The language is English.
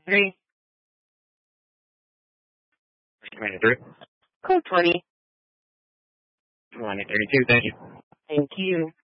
3. Commander 3. Code 20. 132, thank you. Thank you.